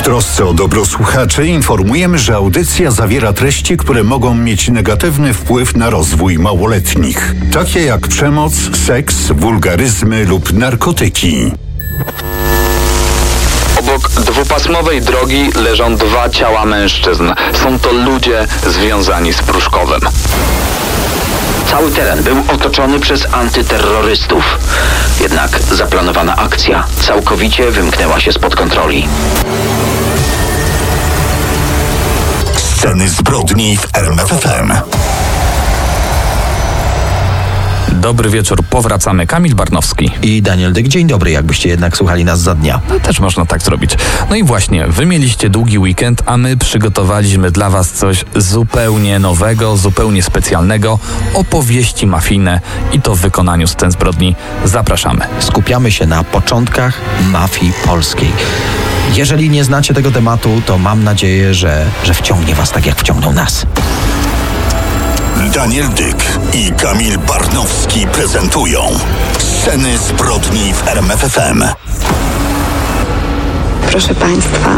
trosce o dobro słuchaczy informujemy, że audycja zawiera treści, które mogą mieć negatywny wpływ na rozwój małoletnich, takie jak przemoc, seks, wulgaryzmy lub narkotyki. Obok dwupasmowej drogi leżą dwa ciała mężczyzn. Są to ludzie związani z Pruszkowem. Cały teren był otoczony przez antyterrorystów. Jednak zaplanowana akcja całkowicie wymknęła się spod kontroli. Sceny zbrodni w RMF FM. Dobry wieczór, powracamy. Kamil Barnowski i Daniel Dyk. Dzień dobry, jakbyście jednak słuchali nas za dnia. No, też można tak zrobić. No i właśnie, wy mieliście długi weekend, a my przygotowaliśmy dla was coś zupełnie nowego, zupełnie specjalnego. Opowieści mafijne i to w wykonaniu scen zbrodni. Zapraszamy. Skupiamy się na początkach mafii polskiej. Jeżeli nie znacie tego tematu, to mam nadzieję, że wciągnie was tak, jak wciągnął nas. Daniel Dyk i Kamil Barnowski prezentują Sceny zbrodni w RMF FM. Proszę Państwa,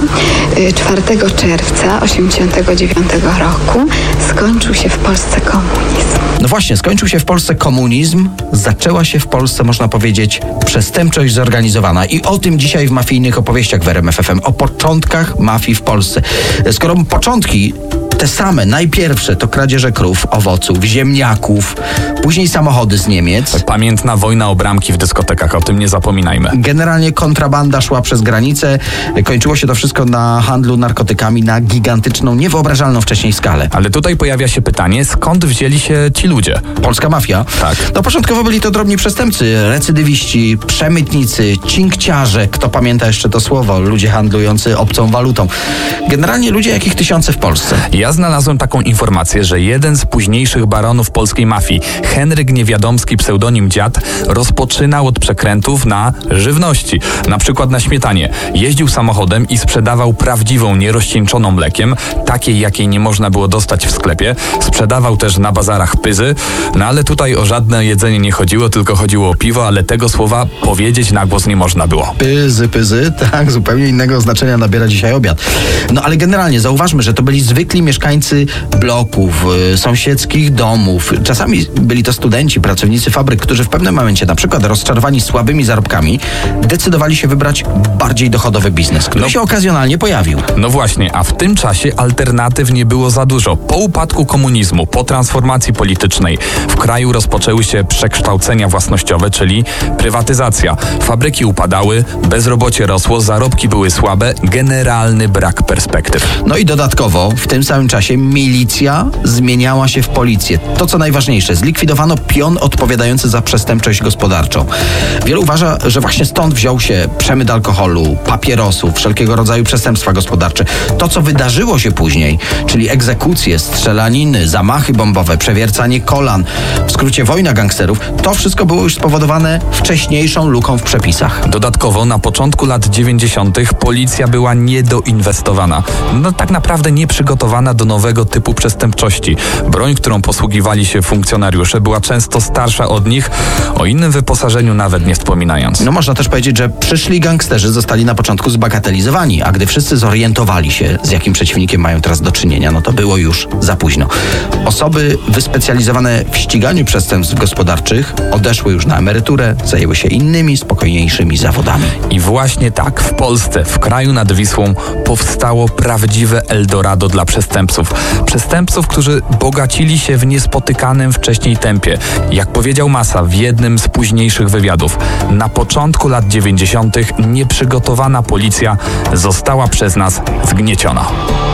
4 czerwca 1989 roku skończył się w Polsce komunizm. No właśnie, skończył się w Polsce komunizm, zaczęła się w Polsce, można powiedzieć, przestępczość zorganizowana. I o tym dzisiaj w mafijnych opowieściach w RMF FM, o początkach mafii w Polsce. Skoro początki te same, najpierwsze to kradzieże krów, owoców, ziemniaków, później samochody z Niemiec. Pamiętna wojna o bramki w dyskotekach, o tym nie zapominajmy. Generalnie kontrabanda szła przez granicę, kończyło się to wszystko na handlu narkotykami na gigantyczną, niewyobrażalną wcześniej skalę. Ale tutaj pojawia się pytanie, skąd wzięli się ci ludzie? Polska mafia? Tak. No początkowo byli to drobni przestępcy, recydywiści, przemytnicy, cinkciarze, kto pamięta jeszcze to słowo, ludzie handlujący obcą walutą. Generalnie ludzie, jakich tysiące w Polsce. Ja znalazłem taką informację, że jeden z późniejszych baronów polskiej mafii, Henryk Niewiadomski, pseudonim Dziad, rozpoczynał od przekrętów na żywności. Na przykład na śmietanie. Jeździł samochodem i sprzedawał prawdziwą, nierozcieńczoną mlekiem, takiej, jakiej nie można było dostać w sklepie. Sprzedawał też na bazarach pyzy, no ale tutaj o żadne jedzenie nie chodziło, tylko chodziło o piwo, ale tego słowa powiedzieć na głos nie można było. Pyzy, tak, zupełnie innego znaczenia nabiera dzisiaj obiad. No ale generalnie zauważmy, że to byli zwykli mieszkańcy bloków, sąsiedzkich domów. Czasami byli to studenci, pracownicy fabryk, którzy w pewnym momencie, na przykład rozczarowani słabymi zarobkami, decydowali się wybrać bardziej dochodowy biznes, który się okazjonalnie pojawił. No właśnie, a w tym czasie alternatyw nie było za dużo. Po upadku komunizmu, po transformacji politycznej w kraju rozpoczęły się przekształcenia własnościowe, czyli prywatyzacja. Fabryki upadały, bezrobocie rosło, zarobki były słabe, generalny brak perspektyw. No i dodatkowo w tym samym czasie milicja zmieniała się w policję. To co najważniejsze, zlikwidowano pion odpowiadający za przestępczość gospodarczą. Wielu uważa, że właśnie stąd wziął się przemyt alkoholu, papierosów, wszelkiego rodzaju przestępstwa gospodarcze. To co wydarzyło się później, czyli egzekucje, strzelaniny, zamachy bombowe, przewiercanie kolan, w skrócie wojna gangsterów, to wszystko było już spowodowane wcześniejszą luką w przepisach. Dodatkowo na początku lat 90. policja była niedoinwestowana. No tak naprawdę nieprzygotowana do nowego typu przestępczości. Broń, którą posługiwali się funkcjonariusze, była często starsza od nich, o innym wyposażeniu nawet nie wspominając. No można też powiedzieć, że przyszli gangsterzy zostali na początku zbagatelizowani, a gdy wszyscy zorientowali się, z jakim przeciwnikiem mają teraz do czynienia, no to było już za późno. Osoby wyspecjalizowane w ściganiu przestępstw gospodarczych odeszły już na emeryturę, zajęły się innymi, spokojniejszymi zawodami. I właśnie tak w Polsce, w kraju nad Wisłą, powstało prawdziwe Eldorado dla przestępców. Przestępców, którzy bogacili się w niespotykanym wcześniej tempie. Jak powiedział Masa w jednym z późniejszych wywiadów, na początku lat 90. nieprzygotowana policja została przez nas zgnieciona.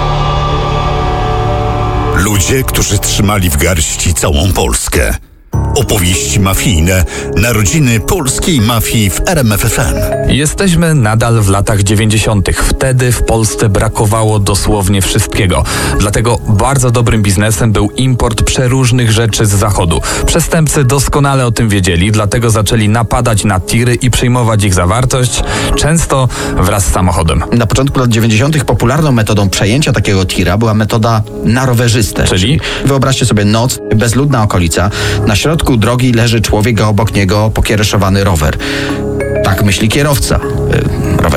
Ludzie, którzy trzymali w garści całą Polskę. Opowieści mafijne, narodziny polskiej mafii w RMF FM. Jesteśmy nadal w latach 90. Wtedy w Polsce brakowało dosłownie wszystkiego. Dlatego bardzo dobrym biznesem był import przeróżnych rzeczy z zachodu. Przestępcy doskonale o tym wiedzieli, dlatego zaczęli napadać na tiry i przyjmować ich zawartość, często wraz z samochodem. Na początku lat 90. popularną metodą przejęcia takiego tira była metoda na rowerzystę. Czyli? Wyobraźcie sobie noc, bezludna okolica, na środku drogi leży człowiek, a obok niego pokiereszowany rower. Tak myśli kierowca.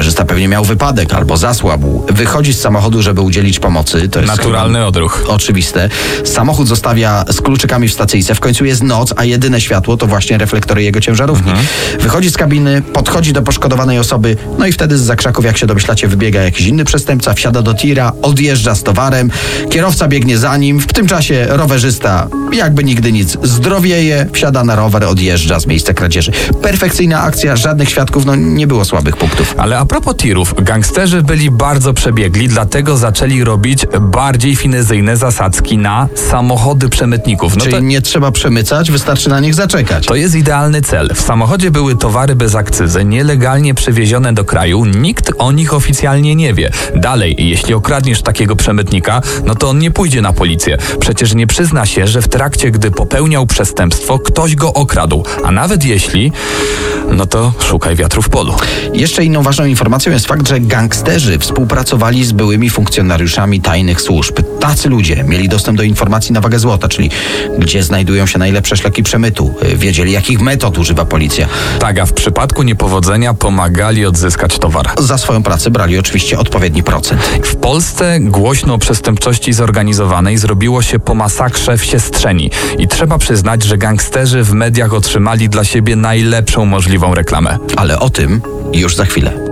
Rowerzysta pewnie miał wypadek albo zasłabł. Wychodzi z samochodu, żeby udzielić pomocy. To jest Naturalny odruch. Oczywiste. Samochód zostawia z kluczykami w stacyjce. W końcu jest noc, a jedyne światło to właśnie reflektory jego ciężarówki. Wychodzi z kabiny, podchodzi do poszkodowanej osoby, no i wtedy zza krzaków, jak się domyślacie, wybiega jakiś inny przestępca, wsiada do tira, odjeżdża z towarem, kierowca biegnie za nim, w tym czasie rowerzysta jakby nigdy nic zdrowieje, wsiada na rower, odjeżdża z miejsca kradzieży. Perfekcyjna akcja, żadnych świadków, no nie było słabych punktów. Ale a propos tirów, gangsterzy byli bardzo przebiegli, dlatego zaczęli robić bardziej finezyjne zasadzki na samochody przemytników. No Czyli nie trzeba przemycać, wystarczy na nich zaczekać. to jest idealny cel. W samochodzie były towary bez akcyzy, nielegalnie przywiezione do kraju, nikt o nich oficjalnie nie wie. Dalej, jeśli okradniesz takiego przemytnika, no to on nie pójdzie na policję. Przecież nie przyzna się, że w trakcie, gdy popełniał przestępstwo, ktoś go okradł. A nawet jeśli, no to szukaj wiatru w polu. Jeszcze inną ważną informacją jest fakt, że gangsterzy współpracowali z byłymi funkcjonariuszami tajnych służb. Tacy ludzie mieli dostęp do informacji na wagę złota, czyli gdzie znajdują się najlepsze szlaki przemytu. Wiedzieli, jakich metod używa policja. Tak, a w przypadku niepowodzenia pomagali odzyskać towar. Za swoją pracę brali oczywiście odpowiedni procent. W Polsce głośno o przestępczości zorganizowanej zrobiło się po masakrze w Siestrzeni. I trzeba przyznać, że gangsterzy w mediach otrzymali dla siebie najlepszą możliwą reklamę. Ale o tym już za chwilę.